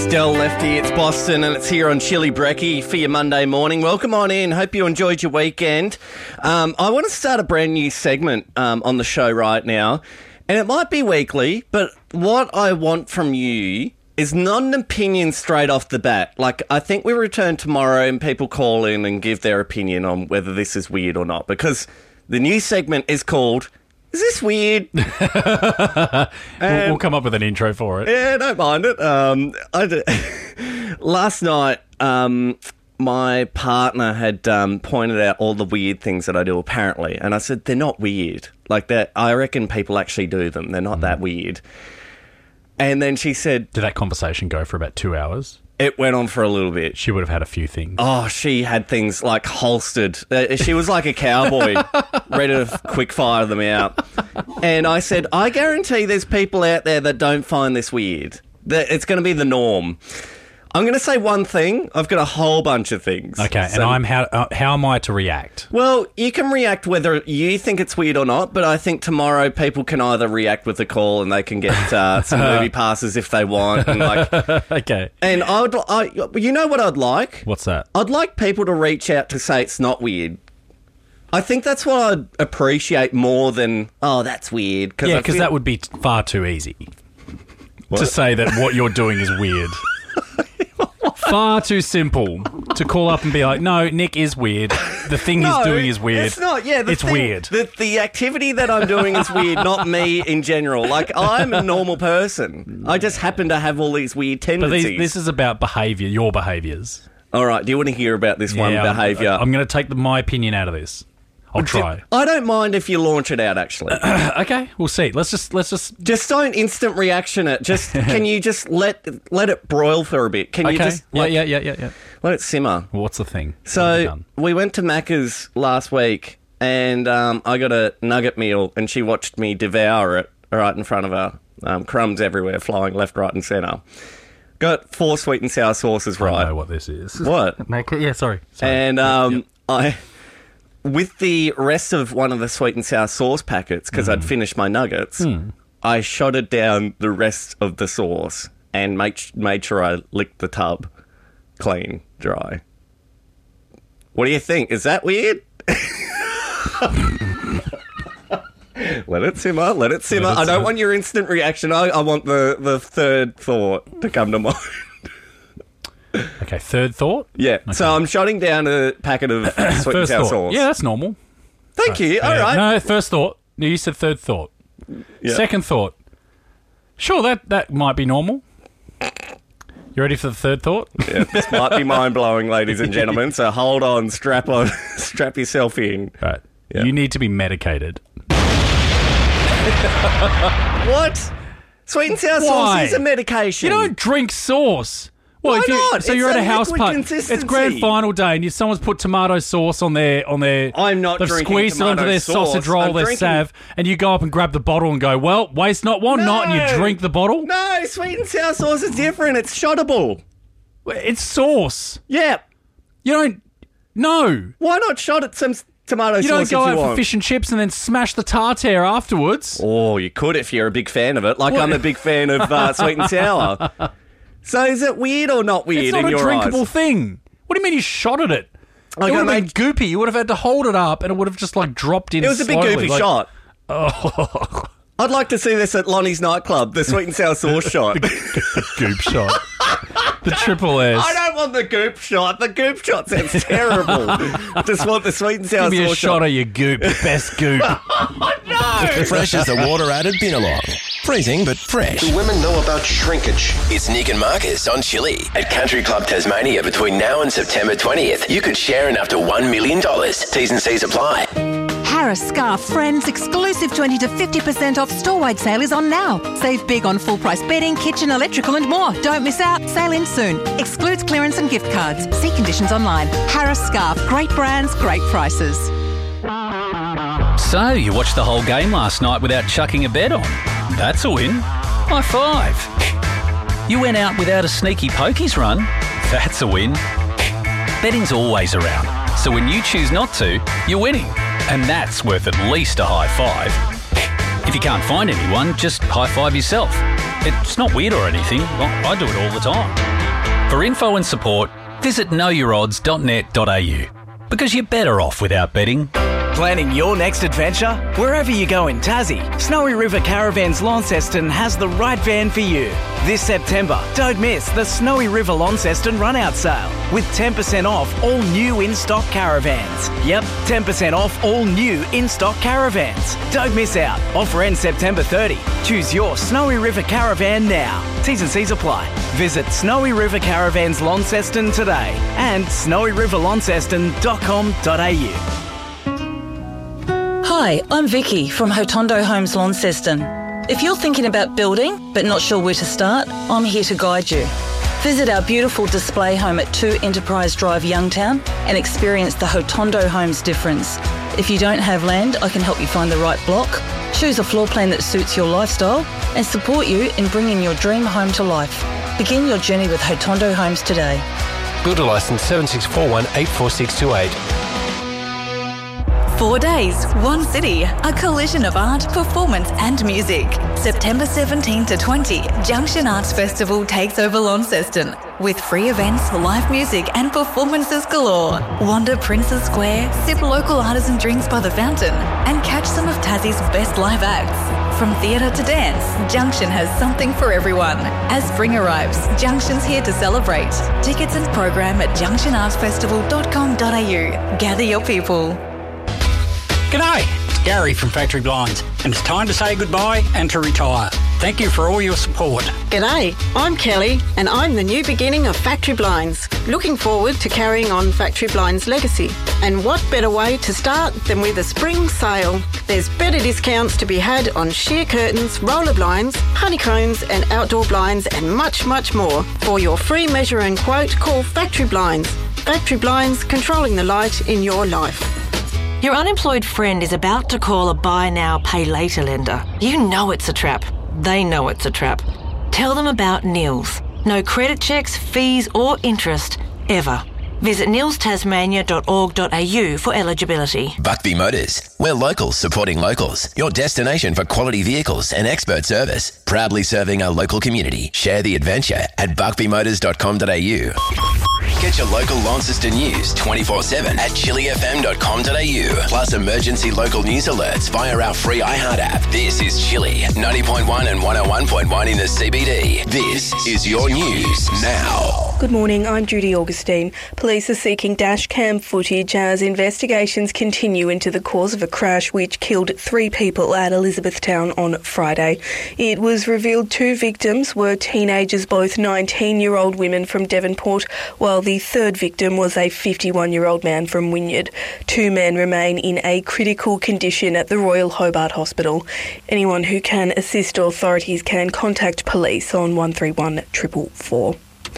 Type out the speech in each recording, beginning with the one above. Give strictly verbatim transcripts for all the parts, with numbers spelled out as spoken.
Del Lefty, it's Boston, and it's here on Chili Brekkie for your Monday morning. Welcome on in. Hope you enjoyed your weekend. Um, I want to start a brand new segment um, on the show right now, and it might be weekly, but what I want from you is not an opinion straight off the bat. Like, I think we return tomorrow and people call in and give their opinion on whether this is weird or not, because the new segment is called... Is this weird? we'll, we'll come up with an intro for it. Yeah, don't mind it. Um, I d- Last night, um, my partner had um, pointed out all the weird things that I do, apparently. And I said, they're not weird. Like, that. I reckon people actually do them. They're not mm. that weird. And then she said... Did that conversation go for about two hours? It went on for a little bit. She would have had a few things. Oh, she had things like holstered. Uh, She was like a cowboy, ready to quick fire them out. And I said, I guarantee there's people out there that don't find this weird. That it's going to be the norm. I'm going to say one thing. I've got a whole bunch of things. Okay, so, and I'm how uh, how am I to react? Well, you can react whether you think it's weird or not, but I think tomorrow people can either react with a call and they can get uh, some movie passes if they want. And like, okay. And I would, I, you know what I'd like? What's that? I'd like people to reach out to say it's not weird. I think that's what I'd appreciate more than, oh, that's weird. Cause yeah, because feel- that would be t- far too easy what? to say that what you're doing is weird. Far too simple to call up and be like, no, Nick is weird. The thing no, he's doing is weird. It's not, yeah. The it's thing, weird. The, the activity that I'm doing is weird, not me in general. Like, I'm a normal person. I just happen to have all these weird tendencies. But these, this is about behaviour, your behaviours. All right, do you want to hear about this one yeah, behaviour? I'm, I'm going to take the, my opinion out of this. I'll try. I don't mind if you launch it out, actually. Okay, we'll see. Let's just let's just just don't instant reaction it. Just can you just let let it broil for a bit? Can okay. you just like, yeah yeah yeah yeah yeah let it simmer? What's the thing? So we went to Macca's last week, and um, I got a nugget meal, and she watched me devour it right in front of her. Um, crumbs everywhere, flying left, right, and centre. Got four sweet and sour sauces right. I know what this is. What? Make it, yeah, sorry. sorry. And um, yep. I. With the rest of one of the sweet and sour sauce packets, because mm. I'd finished my nuggets, mm. I shotted down the rest of the sauce and made, made sure I licked the tub clean, dry. What do you think? Is that weird? Let it simmer, let it simmer. Let it I don't simmer. want your instant reaction. I, I want the, the third thought to come to mind. Okay, third thought? Yeah, okay. So I'm shotting down a packet of sweet and sour sauce. Yeah, that's normal. Thank right. you, all yeah. right. No, first thought. No, you said third thought. Yeah. Second thought. Sure, that, that might be normal. You ready for the third thought? Yeah, this might be mind-blowing, ladies and gentlemen, so hold on, strap on, strap yourself in. Right. Yeah. You need to be medicated. What? Sweet and sour Why? sauce is a medication. You don't drink sauce. Well, Why if you, not? So it's you're at a a house party. It's grand final day, and you, someone's put tomato sauce on their on their. I'm not They've drinking squeezed it onto their sauce. sausage roll, I'm their drinking... salve, and you go up and grab the bottle and go, well, waste not, want no. not, and you drink the bottle. No, sweet and sour sauce is different. It's shottable. It's sauce. Yeah. You don't. No. Why not shot at some tomato you sauce? You don't go if out you for want? fish and chips and then smash the tartare afterwards. Oh, you could if you're a big fan of it. Like what? I'm a big fan of uh, sweet and sour. So is it weird or not weird in your eyes? It's not a drinkable eyes? thing. What do you mean you shot at it? Like it would have made... been goopy. You would have had to hold it up and it would have just like dropped in. It was a big slowly. goopy like... shot. Oh. I'd like to see this at Lonnie's nightclub, the sweet and sour sauce shot. the, the goop shot. The triple S. I don't want the goop shot. The goop shot sounds terrible. Just want the sweet and sour sauce shot. Give me a shot, shot of your goop. Best goop. Oh, no! Fresh as a water-added Binalong. Freezing, but fresh. Do women know about shrinkage? It's Nick and Marcus on Chili. At Country Club Tasmania between now and September twentieth, you could share in up to one million dollars. T's and C's apply. Harris Scarf Friends exclusive twenty to fifty percent off store-wide sale is on now. Save big on full-price bedding, kitchen, electrical and more. Don't miss out. Sale ends soon. Excludes clearance and gift cards. See conditions online. Harris Scarf. Great brands, great prices. So, you watched the whole game last night without chucking a bet on. That's a win. High five. You went out without a sneaky pokies run. That's a win. Betting's always around. So when you choose not to, you're winning. And that's worth at least a high five. If you can't find anyone, just high five yourself. It's not weird or anything. I do it all the time. For info and support, visit know your odds dot net dot a u. Because you're better off without betting. Planning your next adventure? Wherever you go in Tassie, Snowy River Caravans Launceston has the right van for you. This September, don't miss the Snowy River Launceston Run-Out Sale with ten percent off all new in-stock caravans. Yep, ten percent off all new in-stock caravans. Don't miss out. Offer ends September thirtieth. Choose your Snowy River Caravan now. T's and C's apply. Visit Snowy River Caravans Launceston today and snowy river launceston dot com dot a u. Hi, I'm Vicky from Hotondo Homes Launceston. If you're thinking about building but not sure where to start, I'm here to guide you. Visit our beautiful display home at two Enterprise Drive, Youngtown, and experience the Hotondo Homes difference. If you don't have land, I can help you find the right block, choose a floor plan that suits your lifestyle, and support you in bringing your dream home to life. Begin your journey with Hotondo Homes today. Builder licence seven six four one eight four six two eight. Four days, one city, a collision of art, performance and music. September seventeenth to twentieth, Junction Arts Festival takes over Launceston with free events, live music and performances galore. Wander Princes Square, sip local artisan drinks by the fountain and catch some of Tassie's best live acts. From theatre to dance, Junction has something for everyone. As spring arrives, Junction's here to celebrate. Tickets and program at junction arts festival dot com dot a u. Gather your people. G'day, it's Gary from Factory Blinds, and it's time to say goodbye and to retire. Thank you for all your support. G'day, I'm Kelly, and I'm the new beginning of Factory Blinds. Looking forward to carrying on Factory Blinds' legacy. And what better way to start than with a spring sale? There's better discounts to be had on sheer curtains, roller blinds, honeycombs and outdoor blinds and much, much more. For your free measure and quote, call Factory Blinds. Factory Blinds, controlling the light in your life. Your unemployed friend is about to call a buy now, pay later lender. You know it's a trap. They know it's a trap. Tell them about Nils. No credit checks, fees or interest, ever. Visit nils tasmania dot org dot a u for eligibility. Buckby Motors. We're locals supporting locals. Your destination for quality vehicles and expert service. Proudly serving our local community. Share the adventure at buckby motors dot com dot a u. Get your local Launceston news twenty-four seven at chili f m dot com dot a u. Plus emergency local news alerts via our free iHeart app. This is Chili, ninety point one and one oh one point one in the C B D. This is your news now. Good morning, I'm Judy Augustine. Police are seeking dash cam footage as investigations continue into the cause of a crash which killed three people at Elizabethtown on Friday. It was revealed two victims were teenagers, both nineteen-year-old women from Devonport, while the third victim was a fifty-one-year-old man from Wynyard. Two men remain in a critical condition at the Royal Hobart Hospital. Anyone who can assist authorities can contact police on one three one four four four.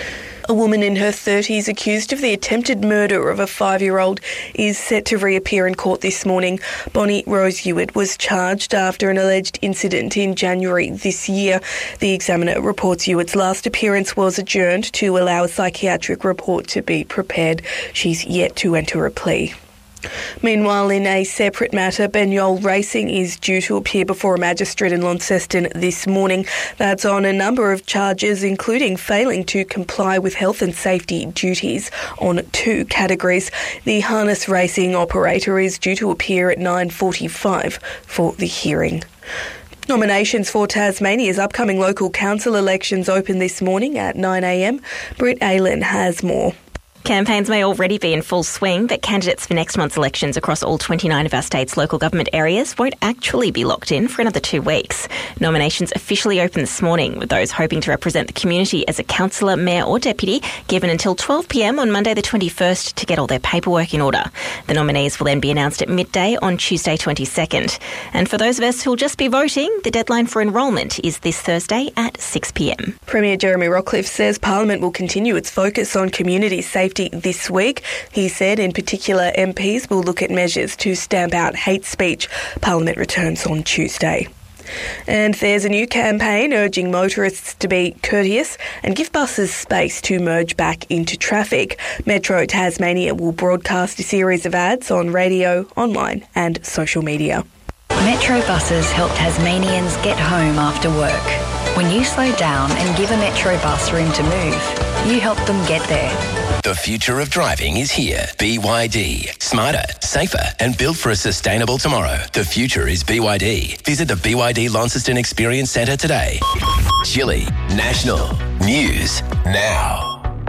A woman in her thirties accused of the attempted murder of a five-year-old is set to reappear in court this morning. Bonnie Rose Ewart was charged after an alleged incident in January this year. The Examiner reports Ewart's last appearance was adjourned to allow a psychiatric report to be prepared. She's yet to enter a plea. Meanwhile, in a separate matter, Ben Yole Racing is due to appear before a magistrate in Launceston this morning. That's on a number of charges, including failing to comply with health and safety duties on two categories. The harness racing operator is due to appear at nine forty-five for the hearing. Nominations for Tasmania's upcoming local council elections open this morning at nine a m. Britt Aylen has more. Campaigns may already be in full swing, but candidates for next month's elections across all twenty-nine of our state's local government areas won't actually be locked in for another two weeks. Nominations officially open this morning, with those hoping to represent the community as a councillor, mayor or deputy given until twelve p m on Monday the twenty-first to get all their paperwork in order. The nominees will then be announced at midday on Tuesday twenty-second. And for those of us who'll just be voting, the deadline for enrolment is this Thursday at six p m. Premier Jeremy Rockcliffe says Parliament will continue its focus on community safety this week. He said in particular M Ps will look at measures to stamp out hate speech. Parliament returns on Tuesday. And there's a new campaign urging motorists to be courteous and give buses space to merge back into traffic. Metro Tasmania will broadcast a series of ads on radio, online and social media. Metro buses help Tasmanians get home after work. When you slow down and give a Metro bus room to move, You help them get there. The future of driving is here. B Y D. Smarter, safer, and built for a sustainable tomorrow. The future is B Y D. Visit the B Y D Launceston Experience Centre today. Chili National News now.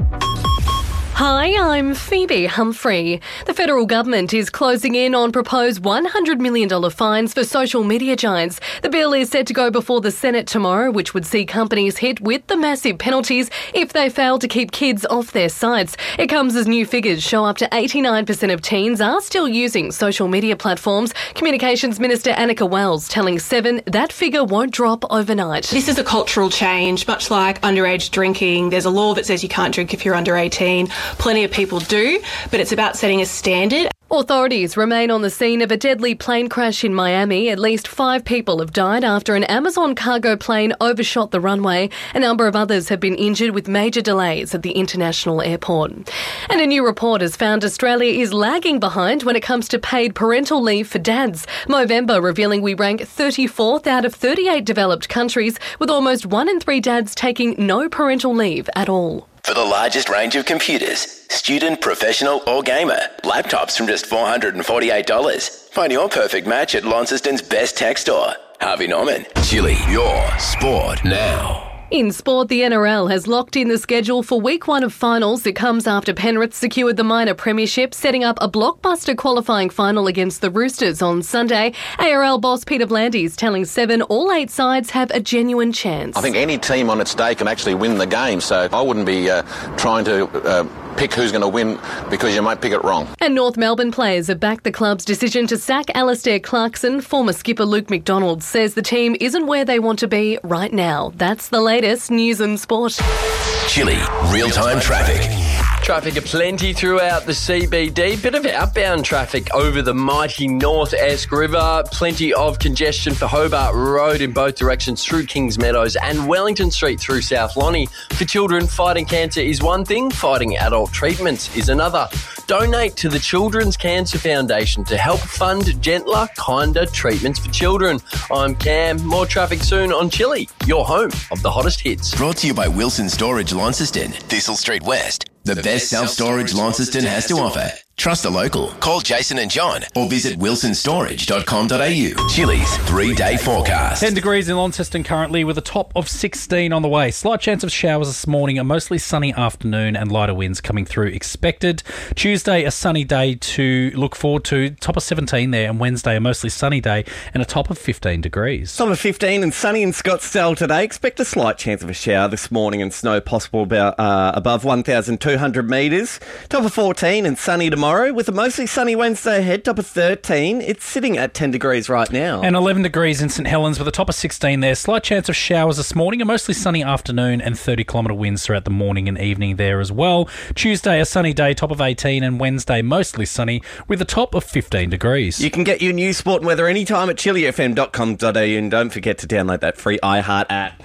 Hi, I'm Phoebe Humphrey. The federal government is closing in on proposed one hundred million dollars fines for social media giants. The bill is set to go before the Senate tomorrow, which would see companies hit with the massive penalties if they fail to keep kids off their sites. It comes as new figures show up to eighty-nine percent of teens are still using social media platforms. Communications Minister Annika Wells telling Seven that figure won't drop overnight. This is a cultural change, much like underage drinking. There's a law that says you can't drink if you're under eighteen. Plenty of people do, but it's about setting a standard. Authorities remain on the scene of a deadly plane crash in Miami. At least five people have died after an Amazon cargo plane overshot the runway. A number of others have been injured with major delays at the international airport. And a new report has found Australia is lagging behind when it comes to paid parental leave for dads. Movember revealing we rank thirty-fourth out of thirty-eight developed countries, with almost one in three dads taking no parental leave at all. For the largest range of computers, student, professional or gamer, laptops from just four hundred forty-eight dollars. Find your perfect match at Launceston's best tech store. Harvey Norman. Chili, your sport now. In sport, the N R L has locked in the schedule for week one of finals. It comes after Penrith secured the minor premiership, setting up a blockbuster qualifying final against the Roosters on Sunday. A R L boss Peter Blandy's telling Seven all eight sides have a genuine chance. I think any team on its day can actually win the game, so I wouldn't be uh, trying to uh, pick who's going to win because you might pick it wrong. And North Melbourne players have backed the club's decision to sack Alistair Clarkson. Former skipper Luke McDonald says the team isn't where they want to be right now. That's the latest news and sport. Chili, real-time traffic. Traffic aplenty throughout the C B D. Bit of outbound traffic over the mighty North Esk River. Plenty of congestion for Hobart Road in both directions through Kings Meadows and Wellington Street through South Lonnie. For children, fighting cancer is one thing, fighting adult treatments is another. Donate to the Children's Cancer Foundation to help fund gentler, kinder treatments for children. I'm Cam. More traffic soon on Chili, your home of the hottest hits. Brought to you by Wilson Storage Launceston, Thistle Street West. The, the best self-storage Launceston has to offer. Trust a local. Call Jason and John or visit wilson storage dot com dot a u. Chili's three-day forecast. ten degrees in Launceston currently with a top of sixteen on the way. Slight chance of showers this morning, a mostly sunny afternoon and lighter winds coming through expected. Tuesday, a sunny day to look forward to. Top of seventeen there, and Wednesday, a mostly sunny day and a top of fifteen degrees. Top of fifteen and sunny in Scottsdale today. Expect a slight chance of a shower this morning and snow possible about uh, above one thousand two hundred metres. Top of fourteen and sunny tomorrow with a mostly sunny Wednesday ahead. Top of thirteen. It's sitting at ten degrees right now. And eleven degrees in St Helens with a top of sixteen there. Slight chance of showers this morning, a mostly sunny afternoon and thirty kilometre winds throughout the morning and evening there as well. Tuesday, a sunny day, top of eighteen, and Wednesday, mostly sunny with a top of fifteen degrees. You can get your news, sport and weather anytime at chili f m dot com dot a u, and don't forget to download that free iHeart app.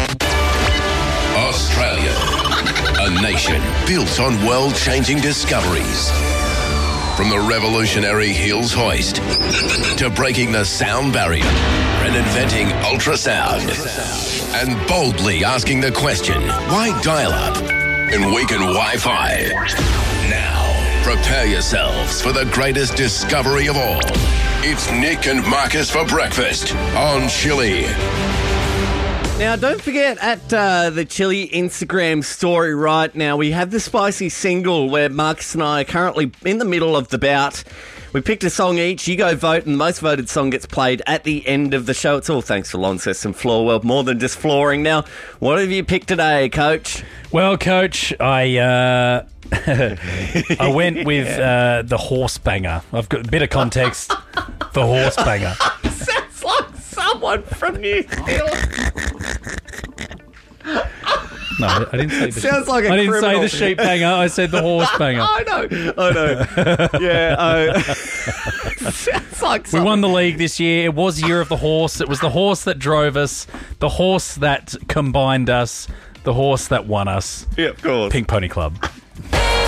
Australia, a nation built on world-changing discoveries. From the revolutionary Hills hoist to breaking the sound barrier and inventing ultrasound and boldly asking the question, why dial-up and weaken Wi-Fi? Now, prepare yourselves for the greatest discovery of all. It's Nick and Marcus for breakfast on Chili. Now, don't forget, at uh, the Chili Instagram story right now, we have the spicy single where Marcus and I are currently in the middle of the bout. We picked a song each. You go vote, and the most voted song gets played at the end of the show. It's all thanks to Launceston Floor World, more than just flooring. Now, what have you picked today, Coach? Well, Coach, I uh, I went with uh, the Horse Banger. I've got a bit of context. The Horse Banger. Sounds like someone from New Zealand. No, I didn't say the Sounds like a I didn't criminal. say the sheep banger. I said the horse banger. I know. I know. Yeah. Uh, sounds like we something. won the league this year. It was Year of the Horse. It was the horse that drove us, the horse that combined us, the horse that won us. Yeah, of course. Pink Pony Club.